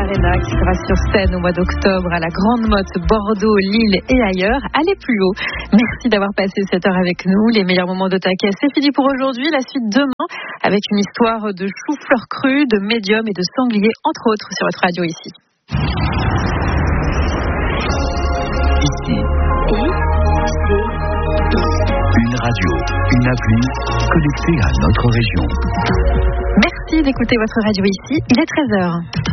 Arena qui sera sur scène au mois d'octobre à la Grande Motte, Bordeaux, Lille et ailleurs. Allez plus haut. Merci d'avoir passé cette heure avec nous. Les meilleurs moments de Taquet, c'est fini pour aujourd'hui. La suite demain avec une histoire de chou-fleur cru, de médium et de sanglier, entre autres, sur votre radio ici. Une radio, une appli connectée à notre région. Merci d'écouter votre radio ici. Il est 13h.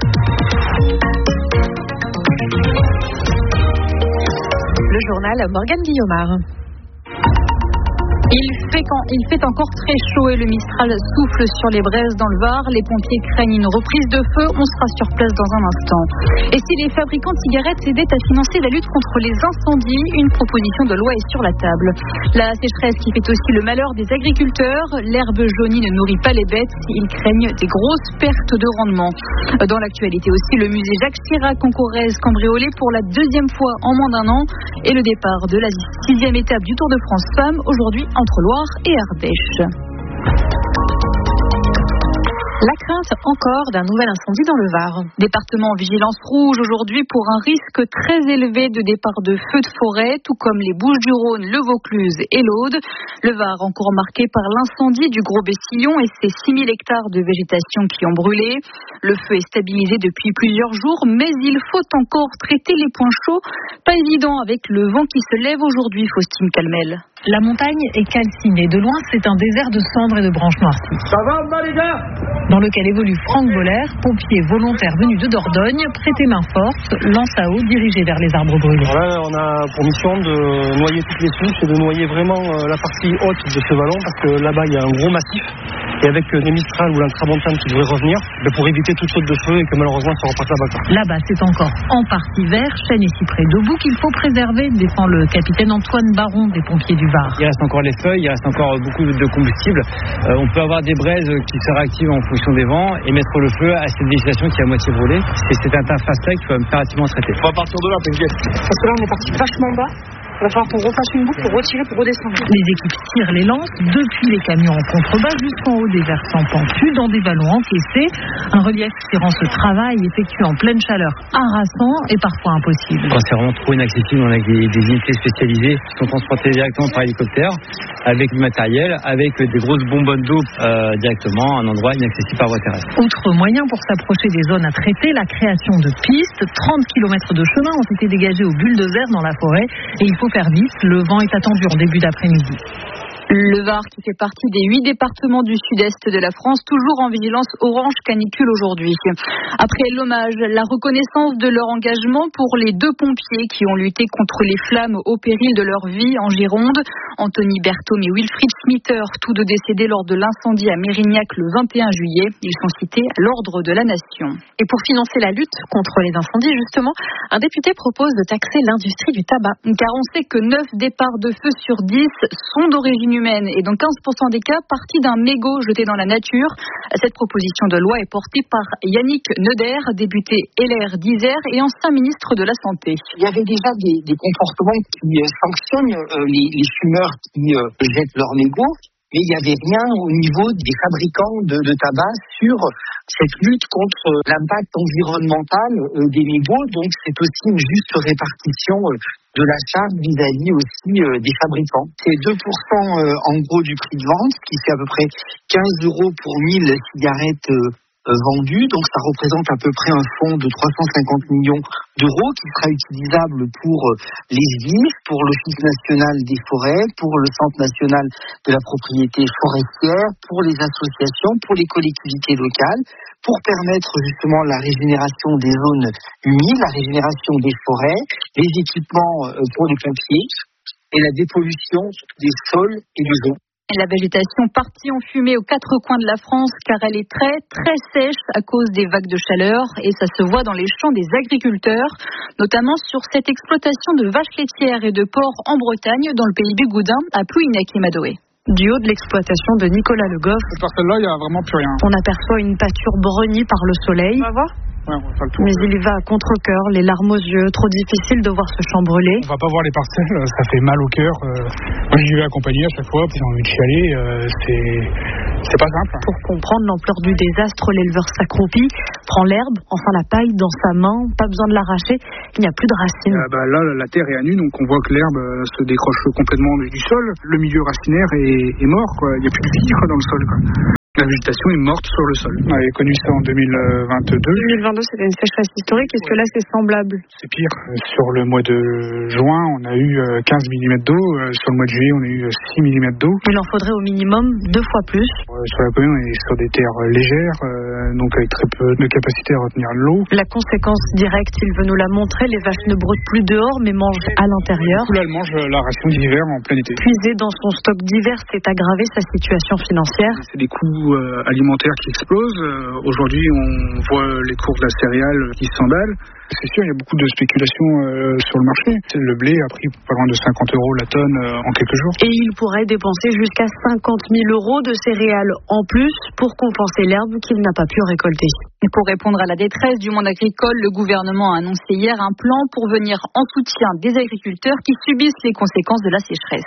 Le journal Morgane Guillaumard. Il fait encore très chaud et le Mistral souffle sur les braises dans le Var. Les pompiers craignent une reprise de feu. On sera sur place dans un instant. Et si les fabricants de cigarettes aidaient à financer la lutte contre les incendies, une proposition de loi est sur la table. La sécheresse qui fait aussi le malheur des agriculteurs. L'herbe jaunie ne nourrit pas les bêtes. Ils craignent des grosses pertes de rendement. Dans l'actualité aussi, le musée Jacques Chirac en Corrèze cambriolé pour la deuxième fois en moins d'un an. Et le départ de la 6e étape du Tour de France Femmes, aujourd'hui entre Loire et Ardèche. La crainte encore d'un nouvel incendie dans le Var. Département en vigilance rouge aujourd'hui pour un risque très élevé de départ de feux de forêt, tout comme les Bouches-du-Rhône, le Vaucluse et l'Aude. Le Var encore marqué par l'incendie du Gros Bessillon et ses 6000 hectares de végétation qui ont brûlé. Le feu est stabilisé depuis plusieurs jours, mais il faut encore traiter les points chauds. Pas évident avec le vent qui se lève aujourd'hui, Faustine Calmel. La montagne est calcinée. De loin, c'est un désert de cendres et de branches noircies. Ça va, les gars ? Dans lequel évolue Franck Boller, pompier volontaire venu de Dordogne, prêté main forte, lance à eau dirigée vers les arbres brûlés. Là, on a pour mission de noyer toutes les souches et de noyer vraiment la partie haute de ce vallon parce que là-bas, il y a un gros massif. Et avec les Mistral ou l'intramontane qui devrait revenir, pour éviter toute saute de feu et que malheureusement ça reparte là-bas. Là-bas, c'est encore en partie vert, chênes et cyprès debout qu'il faut préserver, défend le capitaine Antoine Baron des pompiers du Var. Il reste encore les feuilles, il reste encore beaucoup de combustible. On peut avoir des braises qui se réactivent en fonction des vents et mettre le feu à cette végétation qui est à moitié brûlée. C'est un interface-là qu'il faut impérativement traiter. On va partir de là, t'inquiète. Parce que là, on est parti vachement bas. Il va falloir qu'on refasse une boucle pour retirer, pour redescendre. Les équipes tirent les lances depuis les camions en contrebas jusqu'en haut des versants pentus dans des vallons encaissés. Un relief qui rend ce travail effectué en pleine chaleur harassant et parfois impossible. Quand c'est vraiment trop inaccessible, on a des unités spécialisées qui sont transportées directement par hélicoptère avec du matériel, avec des grosses bonbonnes d'eau directement à un endroit inaccessible par voie terrestre. Outre moyen pour s'approcher des zones à traiter, la création de pistes, 30 km de chemin ont été dégagés au bulldozer dans la forêt et il faut faire vite, le vent est attendu en début d'après-midi. Le Var qui fait partie des 8 départements du sud-est de la France, toujours en vigilance orange canicule aujourd'hui. Après l'hommage, la reconnaissance de leur engagement pour les 2 pompiers qui ont lutté contre les flammes au péril de leur vie en Gironde, Anthony Berthaume et Wilfried Schmitter, tous 2 décédés lors de l'incendie à Mérignac le 21 juillet. Ils sont cités à l'ordre de la Nation. Et pour financer la lutte contre les incendies, justement, un député propose de taxer l'industrie du tabac. Car on sait que 9 départs de feu sur 10 sont d'origine humaine et dans 15% des cas partis d'un mégot jeté dans la nature. Cette proposition de loi est portée par Yannick Neuder, député LR d'Isère et ancien ministre de la Santé. Il y avait déjà des comportements qui sanctionnent les fumeurs qui jettent leur mégot. Mais il n'y avait rien au niveau des fabricants de tabac sur cette lutte contre l'impact environnemental des mégots. Donc c'est aussi une juste répartition de la charge vis-à-vis aussi des fabricants. C'est 2% en gros du prix de vente, ce qui fait à peu près 15 € pour 1000 cigarettes vendues. Donc ça représente à peu près un fonds de 350 millions d'euros qui sera utilisable pour les SDIS, pour l'Office national des forêts, pour le Centre national de la propriété forestière, pour les associations, pour les collectivités locales, pour permettre justement la régénération des zones humides, la régénération des forêts, les équipements pour les pompiers et la dépollution des sols et des eaux. La végétation partie en fumée aux 4 coins de la France car elle est très très sèche à cause des vagues de chaleur et ça se voit dans les champs des agriculteurs, notamment sur cette exploitation de vaches laitières et de porcs en Bretagne dans le pays du Goudin à Plouhinec et Madoé. Du haut de l'exploitation de Nicolas Le Goff, cette parcelle-là, il n'y a vraiment plus rien. On aperçoit une pâture brunie par le soleil. On va voir. Ouais, on va faire le tour. Mais il y va à contre-cœur, les larmes aux yeux, trop difficile de voir ce champ brûlé. On va pas voir les parcelles, ça fait mal au cœur. Moi j'y vais accompagner à chaque fois, puis j'ai envie de chialer, c'est pas simple. Pour comprendre l'ampleur du désastre, l'éleveur s'accroupit, prend l'herbe, enfin la paille dans sa main, pas besoin de l'arracher, il n'y a plus de racines. Là, la terre est à nu, donc on voit que l'herbe se décroche complètement du sol. Le milieu racinaire est mort, quoi. Il n'y a plus de vie dans le sol, quoi. La végétation est morte sur le sol. On avait connu ça en 2022. 2022, c'était une sécheresse historique. Est-ce que là, c'est semblable? C'est pire. Sur le mois de juin, on a eu 15 mm d'eau. Sur le mois de juillet, on a eu 6 mm d'eau. Il en faudrait au minimum 2 fois plus. Sur la commune, on est sur des terres légères, donc avec très peu de capacité à retenir l'eau. La conséquence directe, il veut nous la montrer, les vaches ne broutent plus dehors, mais mangent à l'intérieur. Là, elles mangent la ration d'hiver en plein été. Puisé dans son stock d'hiver, c'est aggravé sa situation financière. C'est des coûts alimentaires qui explosent. Aujourd'hui, on voit les cours de la céréale qui s'emballent. C'est sûr, il y a beaucoup de spéculation sur le marché. Le blé a pris pas loin de 50 € la tonne en quelques jours. Et il pourrait dépenser jusqu'à 50 000 € de céréales en plus pour compenser l'herbe qu'il n'a pas pu récolter. Et pour répondre à la détresse du monde agricole, le gouvernement a annoncé hier un plan pour venir en soutien des agriculteurs qui subissent les conséquences de la sécheresse.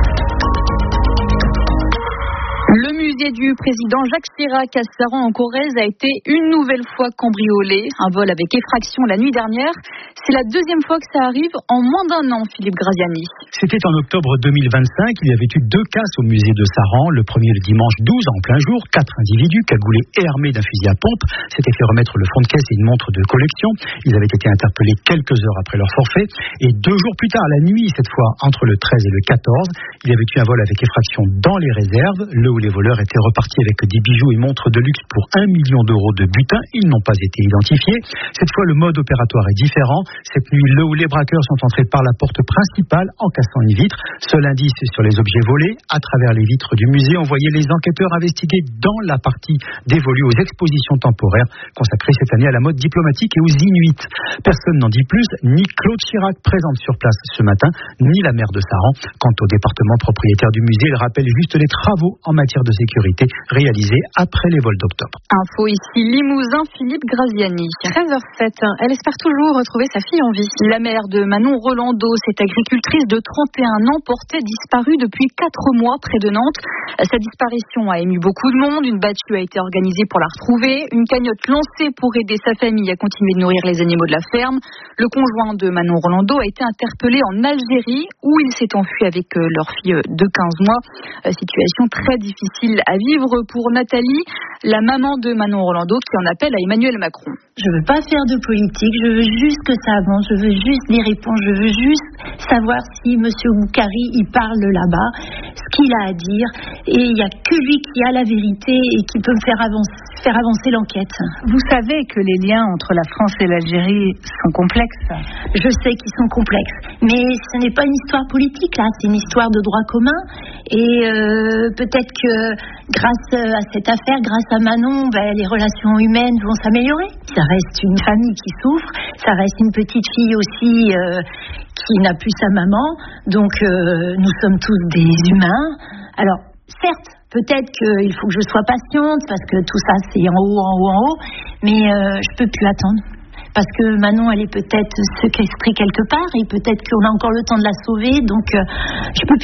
Le musée du président Jacques Chirac à Saran-en-Corrèze a été une nouvelle fois cambriolé. Un vol avec effraction la nuit dernière. C'est la deuxième fois que ça arrive en moins d'un an, Philippe Graziani. C'était en octobre 2025. Il y avait eu 2 casses au musée de Saran. Le premier le dimanche 12 en plein jour. 4 individus cagoulés et armés d'un fusil à pompe s'étaient fait remettre le fond de caisse et une montre de collection. Ils avaient été interpellés quelques heures après leur forfait. Et 2 jours plus tard, la nuit cette fois, entre le 13 et le 14, il y avait eu un vol avec effraction dans les réserves. Les voleurs étaient repartis avec des bijoux et montres de luxe pour 1 million d'euros de butin. Ils n'ont pas été identifiés. Cette fois, le mode opératoire est différent. Cette nuit, les braqueurs sont entrés par la porte principale en cassant une vitre. Seul indice sur les objets volés. À travers les vitres du musée, on voyait les enquêteurs investiguer dans la partie dévolue aux expositions temporaires consacrées cette année à la mode diplomatique et aux Inuits. Personne n'en dit plus, ni Claude Chirac présente sur place ce matin, ni la maire de Saran. Quant au département propriétaire du musée, il rappelle juste les travaux en matière de sécurité réalisés après les vols d'octobre. Info ici Limousin, Philippe Graziani. 13h07, elle espère toujours retrouver sa fille en vie. La mère de Manon Rolando, cette agricultrice de 31 ans, portée disparue depuis 4 mois près de Nantes. Sa disparition a ému beaucoup de monde. Une battue a été organisée pour la retrouver. Une cagnotte lancée pour aider sa famille à continuer de nourrir les animaux de la ferme. Le conjoint de Manon Rolando a été interpellé en Algérie où il s'est enfui avec leur fille de 15 mois. Situation très difficile à vivre pour Nathalie, la maman de Manon Rolando, qui en appelle à Emmanuel Macron. Je veux pas faire de politique, je veux juste que ça avance, je veux juste des réponses, je veux juste savoir si M. Boukari il parle là-bas, ce qu'il a à dire, et il n'y a que lui qui a la vérité et qui peut me faire avancer l'enquête. Vous savez que les liens entre la France et l'Algérie sont complexes. Je sais qu'ils sont complexes, mais ce n'est pas une histoire politique là, c'est une histoire de droit commun, et peut-être que grâce à cette affaire, grâce à Manon, les relations humaines vont s'améliorer. Ça reste une famille qui souffre, ça reste une petite fille aussi qui n'a plus sa maman, donc nous sommes tous des humains. Alors, certes, peut-être qu'il faut que je sois patiente, parce que tout ça c'est en haut, mais je peux plus attendre. Parce que Manon, elle est peut-être séquestrée quelque part, et peut-être qu'on a encore le temps de la sauver, donc je peux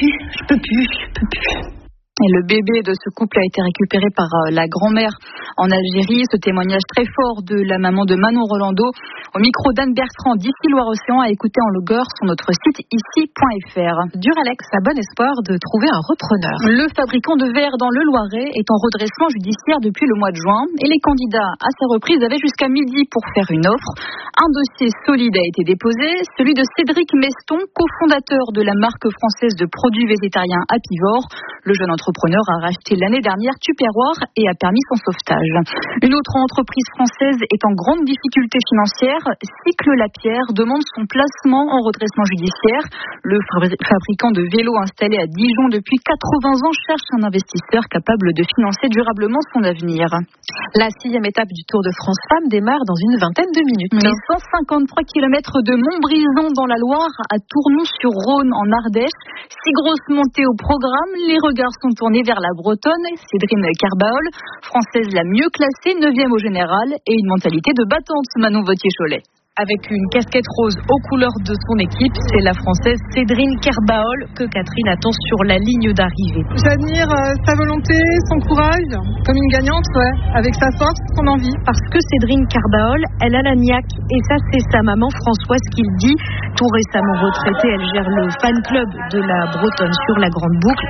plus. Et le bébé de ce couple a été récupéré par la grand-mère en Algérie. Ce témoignage très fort de la maman de Manon Rolando au micro d'Anne Bertrand d'ici Loire-Océan à écouter en longueur sur notre site ici.fr. Duralex a bon espoir de trouver un repreneur. Le fabricant de verre dans le Loiret est en redressement judiciaire depuis le mois de juin et les candidats à sa reprise avaient jusqu'à midi pour faire une offre. Un dossier solide a été déposé, celui de Cédric Meston, cofondateur de la marque française de produits végétariens Apivore. Le jeune entrepreneur a racheté l'année dernière Tupperware et a permis son sauvetage. Une autre entreprise française est en grande difficulté financière. Cycle Lapierre demande son placement en redressement judiciaire. Le fabricant de vélos installé à Dijon depuis 80 ans cherche un investisseur capable de financer durablement son avenir. La 6e étape du Tour de France Femmes démarre dans une vingtaine de minutes. Mais 153 km de Montbrison dans la Loire à Tournon-sur-Rhône en Ardèche. 6 grosses montées au programme. Les regards sont tournés vers la Bretonne, Sédrine Kerbaol, française la mieux classée, 9e au général, et une mentalité de battante, Manon Vautier-Cholet. Avec une casquette rose aux couleurs de son équipe, c'est la Française Sédrine Kerbaol que Catherine attend sur la ligne d'arrivée. J'admire sa volonté, son courage, comme une gagnante, avec sa force, son envie. Parce que Sédrine Kerbaol, elle a la niaque, et ça c'est sa maman Françoise qui le dit. Tout récemment retraitée, elle gère le fan club de la Bretonne sur la Grande Boucle.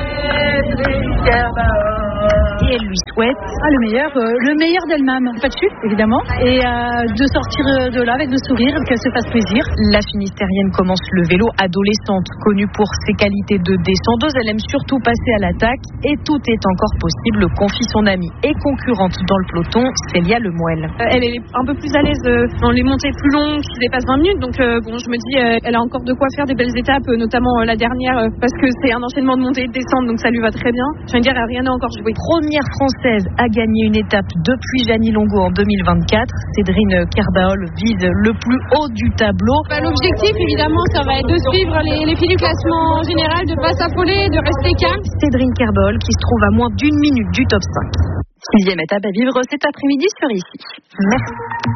Et elle lui souhaite le meilleur d'elle-même, pas de chute évidemment, et de sortir de là avec le sourire, qu'elle se fasse plaisir. La Finistérienne commence le vélo adolescente, connue pour ses qualités de descendeuse. Elle aime surtout passer à l'attaque et tout est encore possible, confie son amie et concurrente dans le peloton, Célia Lemoelle. Elle est un peu plus à l'aise dans les montées plus longues qui dépassent 20 minutes, donc je me dis elle a encore de quoi faire des belles étapes, notamment la dernière, parce que c'est un enchaînement de montées et de descentes, donc ça lui va très bien. Je veux dire, rien n'est encore joué. Première française à gagner une étape depuis Jeannie Longo en 2024. Sédrine Kerbaol vise le plus haut du tableau. L'objectif, évidemment, ça va être de suivre les filles du classement général, de ne pas s'affoler, de rester calme. Sédrine Kerbaol qui se trouve à moins d'1 minute du top 5. 6e étape à vivre cet après-midi sur Ici. Merci.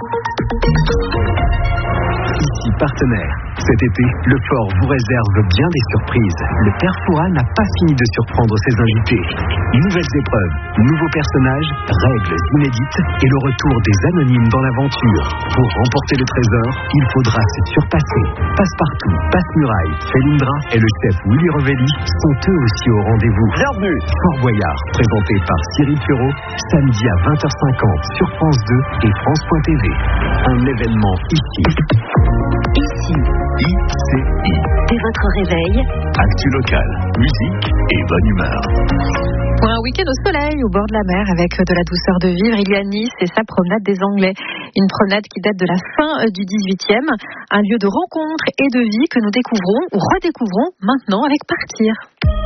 Ici partenaire. Cet été, le Fort vous réserve bien des surprises. Le Père Fouras n'a pas fini de surprendre ses invités. Nouvelles épreuves, nouveaux personnages, règles inédites et le retour des anonymes dans l'aventure. Pour remporter le trésor, il faudra se surpasser. Passepartout, Passe-Muraille, Felindra et le chef Willy Revelli sont eux aussi au rendez-vous. Bienvenue. Fort Boyard, présenté par Cyril Ferraud, samedi à 20h50 sur France 2 et France.tv. Un événement ici. Ici. ICI. Dès votre réveil. Actu local, musique et bonne humeur. Pour un week-end au soleil, au bord de la mer, avec de la douceur de vivre, il y a Nice et sa promenade des Anglais. Une promenade qui date de la fin du 18e. Un lieu de rencontre et de vie que nous découvrons ou redécouvrons maintenant avec Partir.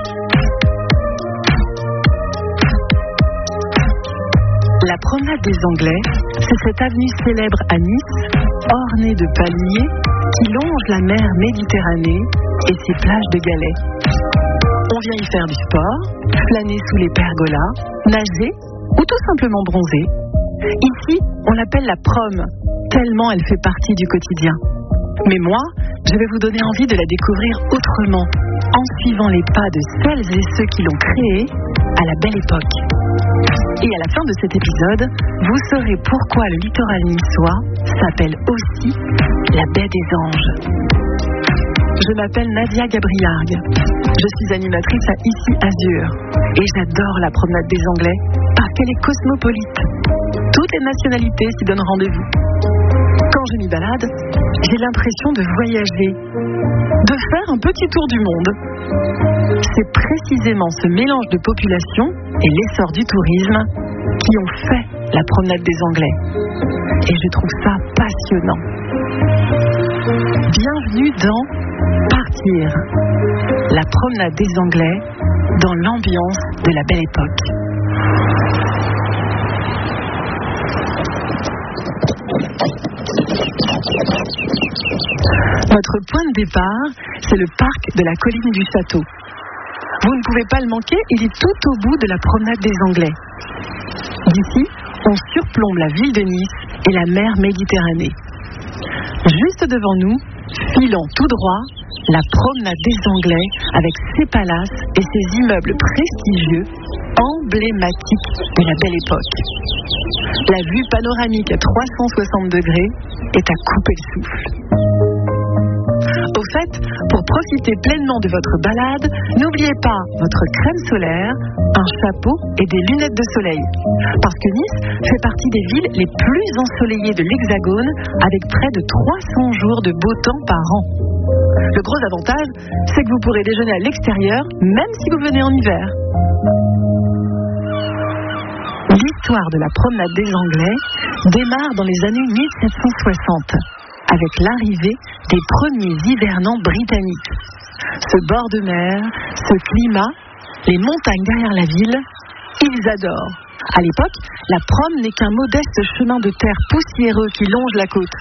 La promenade des Anglais, c'est cette avenue célèbre à Nice, ornée de palmiers, qui longe la mer Méditerranée et ses plages de galets. On vient y faire du sport, flâner sous les pergolas, nager ou tout simplement bronzer. Ici, on l'appelle la Prom, tellement elle fait partie du quotidien. Mais moi, je vais vous donner envie de la découvrir autrement, en suivant les pas de celles et ceux qui l'ont créée à la belle époque. Et à la fin de cet épisode, vous saurez pourquoi le littoral niçois s'appelle aussi la baie des Anges. Je m'appelle Nadia Gabriargue. Je suis animatrice à Ici Azur. Et j'adore la promenade des Anglais parce qu'elle est cosmopolite. Toutes les nationalités s'y donnent rendez-vous. Quand je m'y balade, j'ai l'impression de voyager, de faire un petit tour du monde. C'est précisément ce mélange de population et l'essor du tourisme qui ont fait la promenade des Anglais. Et je trouve ça passionnant. Bienvenue dans Partir, la promenade des Anglais dans l'ambiance de la belle époque. Notre point de départ, c'est le parc de la colline du château. Vous ne pouvez pas le manquer, il est tout au bout de la promenade des Anglais. D'ici, on surplombe la ville de Nice et la mer Méditerranée. Juste devant nous, filant tout droit, la promenade des Anglais avec ses palaces et ses immeubles prestigieux, emblématiques de la belle époque. La vue panoramique à 360 degrés est à couper le souffle. Au fait, pour profiter pleinement de votre balade, n'oubliez pas votre crème solaire, un chapeau et des lunettes de soleil. Parce que Nice fait partie des villes les plus ensoleillées de l'Hexagone, avec près de 300 jours de beau temps par an. Le gros avantage, c'est que vous pourrez déjeuner à l'extérieur, même si vous venez en hiver. L'histoire de la promenade des Anglais démarre dans les années 1760. Avec l'arrivée des premiers hivernants britanniques. Ce bord de mer, ce climat, les montagnes derrière la ville, ils adorent. À l'époque, la Prom n'est qu'un modeste chemin de terre poussiéreux qui longe la côte.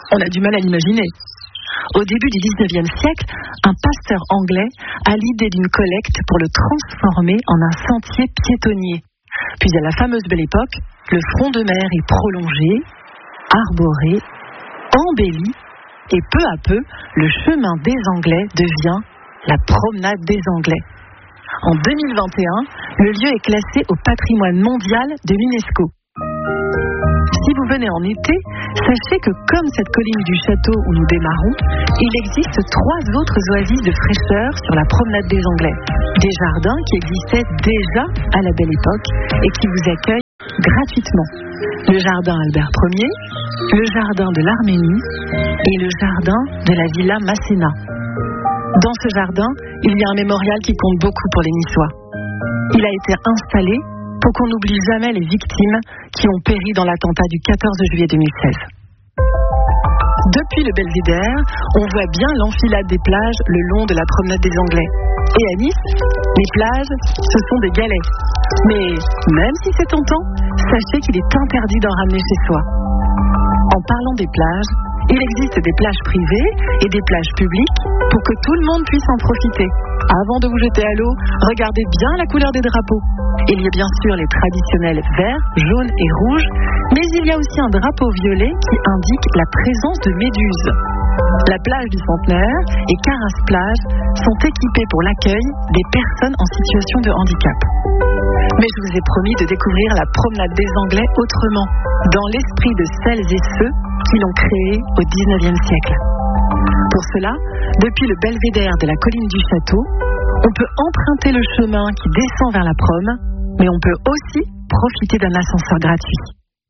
On a du mal à l'imaginer. Au début du 19e siècle, un pasteur anglais a l'idée d'une collecte pour le transformer en un sentier piétonnier. Puis à la fameuse Belle Époque, le front de mer est prolongé, arboré, embelli, et peu à peu, le chemin des Anglais devient la promenade des Anglais. En 2021, le lieu est classé au patrimoine mondial de l'UNESCO. Si vous venez en été, sachez que comme cette colline du château où nous démarrons, il existe 3 autres oasis de fraîcheur sur la promenade des Anglais. Des jardins qui existaient déjà à la Belle Époque et qui vous accueillent gratuitement. Le jardin Albert Ier, le jardin de l'Arménie et le jardin de la Villa Masséna. Dans ce jardin, il y a un mémorial qui compte beaucoup pour les Niçois. Il a été installé pour qu'on n'oublie jamais les victimes qui ont péri dans l'attentat du 14 juillet 2016. Depuis le Belvédère, on voit bien l'enfilade des plages le long de la promenade des Anglais. Et à Nice, les plages, ce sont des galets. Mais même si c'est tentant, sachez qu'il est interdit d'en ramener chez soi. En parlant des plages, il existe des plages privées et des plages publiques pour que tout le monde puisse en profiter. Avant de vous jeter à l'eau, regardez bien la couleur des drapeaux. Il y a bien sûr les traditionnels verts, jaunes et rouges, mais il y a aussi un drapeau violet qui indique la présence de méduses. La plage du Centenaire et Caras Plage sont équipées pour l'accueil des personnes en situation de handicap. Mais je vous ai promis de découvrir la promenade des Anglais autrement, dans l'esprit de celles et ceux qui l'ont créée au 19e siècle. Pour cela, depuis le belvédère de la colline du château, on peut emprunter le chemin qui descend vers la Prom, mais on peut aussi profiter d'un ascenseur gratuit.